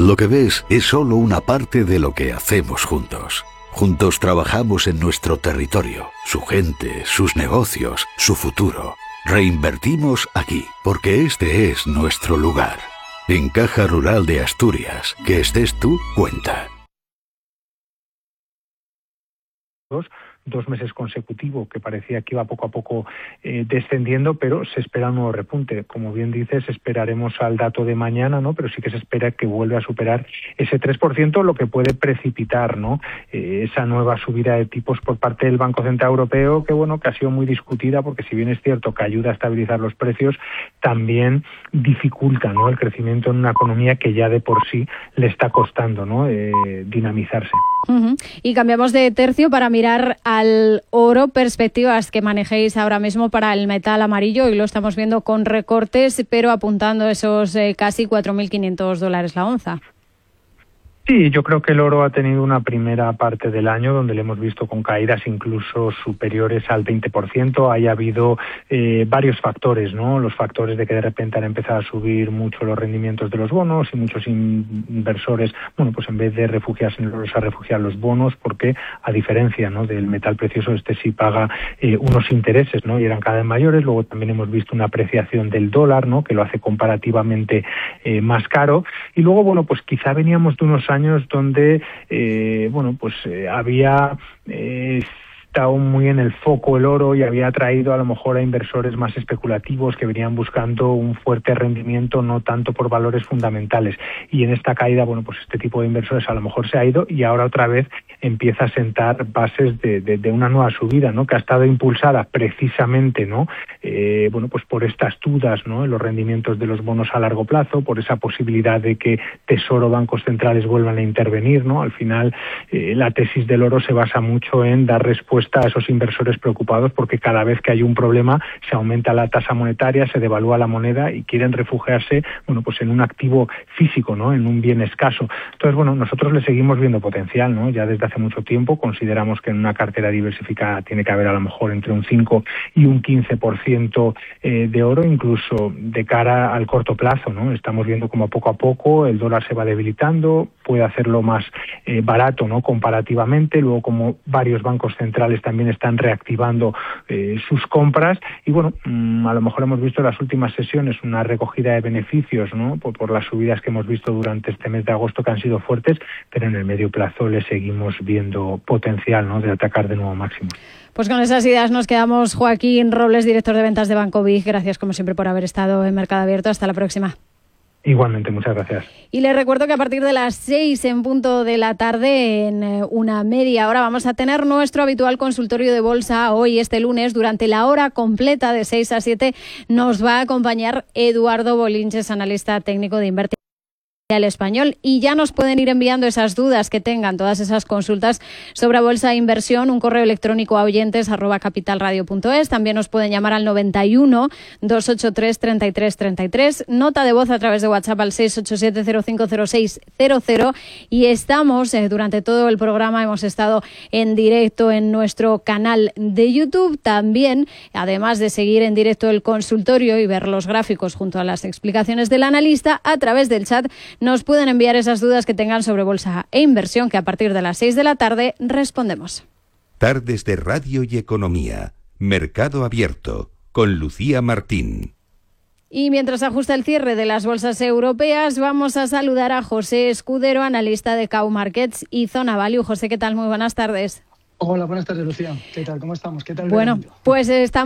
Lo que ves es solo una parte de lo que hacemos juntos. Juntos trabajamos en nuestro territorio, su gente, sus negocios, su futuro. Reinvertimos aquí, porque este es nuestro lugar. En Caja Rural de Asturias, que estés tú, cuenta. 2 meses consecutivos que parecía que iba poco a poco descendiendo, pero se espera un nuevo repunte. Como bien dices, esperaremos al dato de mañana, ¿no? Pero sí que se espera que vuelva a superar ese 3%, lo que puede precipitar, ¿no? Esa nueva subida de tipos por parte del Banco Central Europeo, que ha sido muy discutida, porque si bien es cierto que ayuda a estabilizar los precios, también dificulta, ¿no?, el crecimiento en una economía que ya de por sí le está costando, ¿no?, dinamizarse. Y cambiamos de tercio para mirar al oro, perspectivas que manejéis ahora mismo para el metal amarillo, y lo estamos viendo con recortes, pero apuntando esos casi $4.500 la onza. Sí, yo creo que el oro ha tenido una primera parte del año donde le hemos visto con caídas incluso superiores al 20%. Ha habido varios factores, ¿no? Los factores de que de repente han empezado a subir mucho los rendimientos de los bonos y muchos inversores, pues en vez de refugiarse en el oro, se refugian los bonos, porque a diferencia, ¿no?, del metal precioso, este sí paga unos intereses, ¿no?, y eran cada vez mayores. Luego también hemos visto una apreciación del dólar, ¿no?, que lo hace comparativamente más caro. Y luego, pues quizá veníamos de unos años donde había estado muy en el foco el oro y había atraído a lo mejor a inversores más especulativos que venían buscando un fuerte rendimiento, no tanto por valores fundamentales. Y en esta caída, este tipo de inversores a lo mejor se ha ido, y ahora otra vez empieza a sentar bases de una nueva subida, ¿no?, que ha estado impulsada precisamente, ¿no?, por estas dudas, ¿no?, en los rendimientos de los bonos a largo plazo, por esa posibilidad de que Tesoro, bancos centrales vuelvan a intervenir, ¿no? Al final, la tesis del oro se basa mucho en dar respuesta a esos inversores preocupados, porque cada vez que hay un problema se aumenta la tasa monetaria, se devalúa la moneda y quieren refugiarse, en un activo físico, ¿no?, en un bien escaso. Entonces, nosotros le seguimos viendo potencial, ¿no? Ya desde hace mucho tiempo consideramos que en una cartera diversificada tiene que haber a lo mejor entre un 5 y un 15% de oro, incluso de cara al corto plazo, ¿no? Estamos viendo como poco a poco el dólar se va debilitando, puede hacerlo más barato, ¿no?, comparativamente. Luego, como varios bancos centrales también están reactivando sus compras, y a lo mejor hemos visto en las últimas sesiones una recogida de beneficios, ¿no?, por las subidas que hemos visto durante este mes de agosto, que han sido fuertes, pero en el medio plazo le seguimos viendo potencial, ¿no?, de atacar de nuevo máximo. Pues con esas ideas nos quedamos. Joaquín Robles, director de ventas de Banco BIG, gracias como siempre por haber estado en Mercado Abierto. Hasta la próxima. Igualmente, muchas gracias. Y les recuerdo que a partir de las 6 en punto de la tarde, en una media hora, vamos a tener nuestro habitual consultorio de bolsa. Hoy, este lunes, durante la hora completa de 6 a 7, nos va a acompañar Eduardo Bolinches, analista técnico de Invertir al Español, y ya nos pueden ir enviando esas dudas que tengan, todas esas consultas sobre bolsa e inversión, un correo electrónico a oyentes@capitalradio.es. También nos pueden llamar al 91 283 33 33, nota de voz a través de WhatsApp al 687 050600, y estamos durante todo el programa, hemos estado en directo en nuestro canal de YouTube también, además de seguir en directo el consultorio y ver los gráficos junto a las explicaciones del analista. A través del chat nos pueden enviar esas dudas que tengan sobre bolsa e inversión, que a partir de las 6 de la tarde respondemos. Tardes de Radio y Economía. Mercado Abierto, con Lucía Martín. Y mientras ajusta el cierre de las bolsas europeas, vamos a saludar a José Escudero, analista de Cow Markets y Zona Value. José, ¿qué tal? Muy buenas tardes. Hola, buenas tardes, Lucía. ¿Qué tal? ¿Cómo estamos? ¿Qué tal? Bueno, pues estamos